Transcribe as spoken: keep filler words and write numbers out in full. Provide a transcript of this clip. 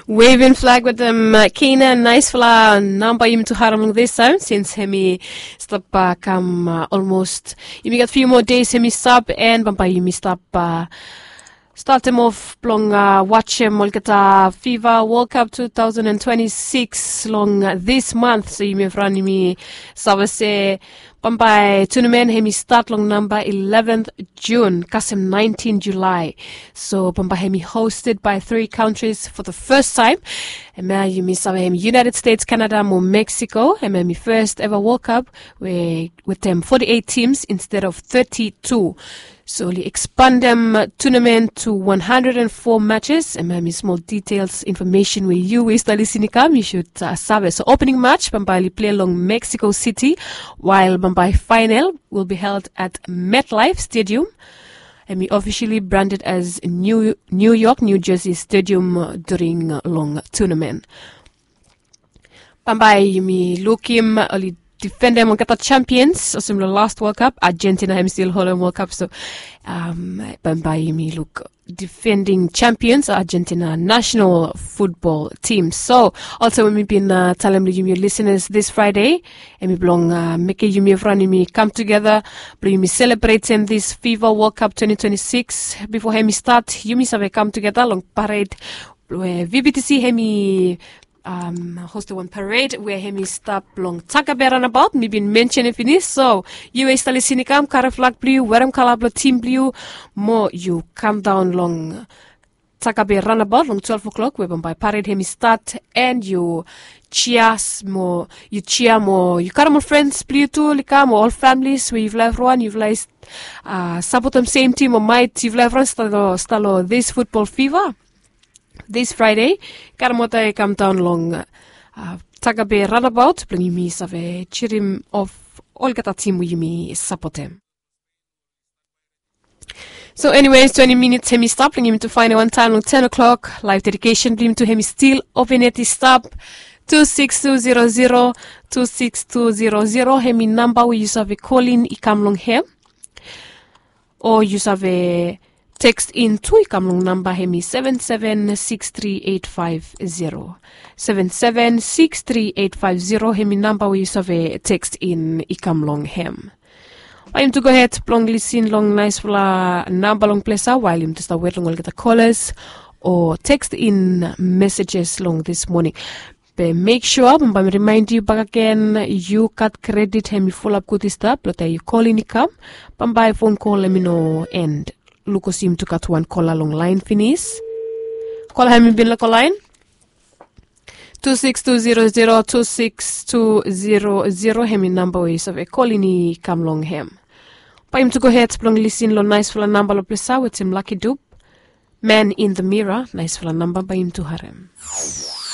waving flag with them uh, Kina nice fla number him to haram this time since hemi stop uh, come uh, almost you got few more days hemi stop and bamba you stop uh, start him off long uh, watch him Molkata FIFA World Cup twenty twenty-six long uh, this month so you may run me savase Bambai tournament hemi start long number eleventh June, Kasim nineteenth July. So Bambai hemi hosted by three countries for the first time. Ema you miss United States, Canada, mo Mexico. Ema mi first ever World Cup with with them forty-eight teams instead of thirty-two. So we expand them uh, tournament to one hundred four matches. And maybe small details, information with you is the listening come. You should uh, serve. So opening match, Bambai play along Mexico City, while Bambai final will be held at MetLife Stadium. And we officially branded as New New York, New Jersey Stadium uh, during uh, long tournament. Bambai me look him only defend them on kata champions or similar last World Cup. Argentina I'm still holding World Cup so um Bambai me look defending champions Argentina national football team. So also when we been uh, telling you listeners this Friday and we belong uh, make you me friend me come together bring me celebrating this FIFA World Cup twenty twenty-six before hemi start you me have come together long parade where V B T C hemi Um, hosted one parade where hemi stop long Tagabe runabout. Me been mentioned if it is so. You is listening Kara flag blue, Weram Kalabla team blue. More you come down long Tagabe runabout long twelve o'clock. Where by parade hemi start and you cheers more. You cheer more. You got more friends blue too. Lika more all families. Where you've left one, you've like uh support them same team or might you've left one stalo stalo this football fever. This Friday, Karamota come down long uh, Tagabe runabout, bring me save chirim of all gata team we me support him. So anyways, twenty minutes hemi stop, bring him to final one time on ten o'clock. Live dedication, bring him to hemi still open at the stop. two six two zero zero two six two zero zero hemi number we use have a call in ikam long here. Or use have a text in to ikamlong number hemi seven seven six three eight five zero. seven seven six three eight five zero hemi number we use a text in ikamlong hem. I am to go ahead long listen long nice fla number long place while I'm just wait long get the callers or text in messages long this morning. But make sure I'm remind you back again you cut credit hemi follow up good stuff but you call in come by phone call let me know and Luko sim to cut one call along line finish. Call him bin local line. Two six two zero zero two six two zero zero hemi number is of a call in come long hem. By him to go ahead long listen lo nice for a number of place with him lucky dupe. Man in the mirror, nice for a number by him to harem.